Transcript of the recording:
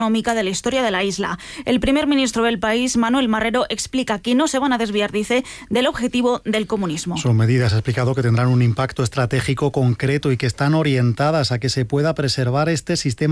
económica de la historia de la isla. El primer ministro del país, Manuel Marrero, explica que no se van a desviar, dice, del objetivo del comunismo. Son medidas, ha explicado, que tendrán un impacto estratégico concreto y que están orientadas a que se pueda preservar este sistema